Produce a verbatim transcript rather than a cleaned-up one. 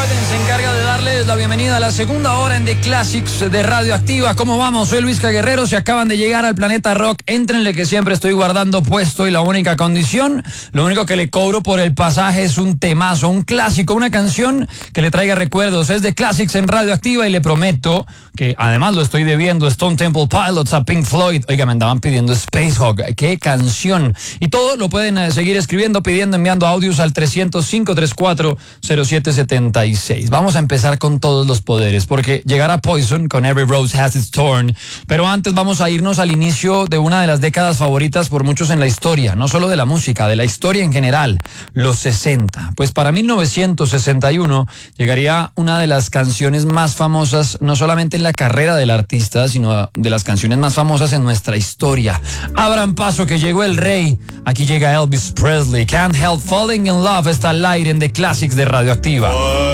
se encarga de darles la bienvenida a la segunda hora en The Classics de Radioactiva. ¿Cómo vamos? Soy Luis Guerrero. Si acaban de llegar al Planeta Rock, éntrenle que siempre estoy guardando puesto y la única condición, lo único que le cobro por el pasaje es un temazo, un clásico, una canción que le traiga recuerdos. Es The Classics en Radioactiva y le prometo que además lo estoy debiendo Stone Temple Pilots, a Pink Floyd. Oiga, me andaban pidiendo Space Hog. ¡Qué canción! Y todo lo pueden eh, seguir escribiendo, pidiendo, enviando audios al trescientos cinco treinta y cuatro cero siete setenta y seis. Vamos a empezar con todos los poderes, porque llegará Poison con Every Rose Has Its Thorn, pero antes vamos a irnos al inicio de una de las décadas favoritas por muchos en la historia, no solo de la música, de la historia en general, los sesenta. Pues para mil novecientos sesenta y uno llegaría una de las canciones más famosas, no solamente en la carrera del artista, sino de las canciones más famosas en nuestra historia. Abran paso que llegó el rey. Aquí llega Elvis Presley. Can't Help Falling in Love está al aire en The Classics de Radioactiva.